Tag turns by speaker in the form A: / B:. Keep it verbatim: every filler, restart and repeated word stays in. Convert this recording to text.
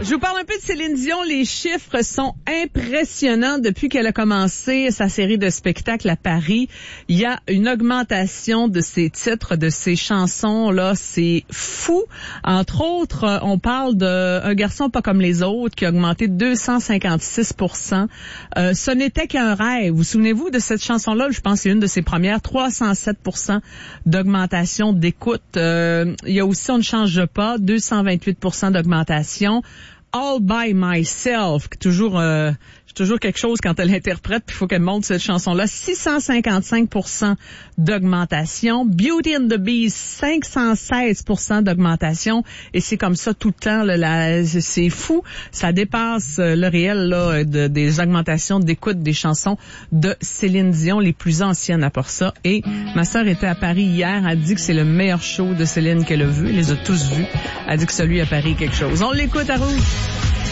A: je vous parle un peu de Céline Dion. Les chiffres sont impressionnants depuis qu'elle a commencé sa série de spectacles à Paris. Il y a une augmentation de ses titres, de ses chansons. Là, c'est fou. Entre autres, on parle d'un garçon pas comme les autres qui a augmenté de deux cent cinquante-six pour cent. Euh, ce n'était qu'un rêve. Vous souvenez-vous de cette chanson-là? Je pense que c'est une de ses premières. trois cent sept pour cent d'augmentation d'écoute. Euh, il y a aussi On ne change pas. deux cent vingt-huit pour cent d'augmentation. All by myself, toujours euh, toujours quelque chose quand elle interprète, puis il faut qu'elle monte cette chanson-là. six cent cinquante-cinq pour cent d'augmentation. Beauty and the Beast, cinq cent seize pour cent d'augmentation. Et c'est comme ça tout le temps. Là, la, c'est fou. Ça dépasse le réel là, de, des augmentations d'écoute des chansons de Céline Dion, les plus anciennes à part ça. Et ma sœur était à Paris hier. Elle a dit que c'est le meilleur show de Céline qu'elle a vu. Elle les a tous vus. Elle a dit que celui à Paris est quelque chose. On l'écoute à Rouge.